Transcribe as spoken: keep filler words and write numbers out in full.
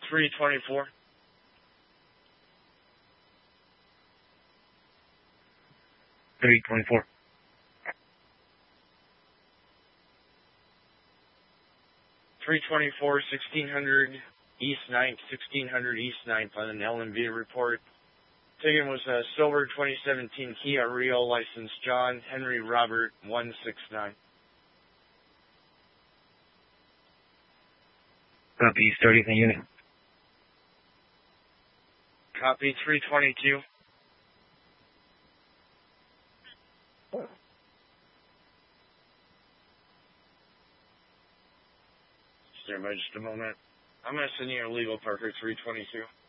three twenty-four. three twenty-four. three twenty-four, sixteen hundred East ninth, sixteen hundred East ninth on an L M V report. Ticket was a silver twenty seventeen Kia Rio, license John Henry Robert one six nine. Copy, thirtieth and unit. Copy, three twenty-two. Stand by just a moment. I'm going to send you a legal Parker three twenty-two.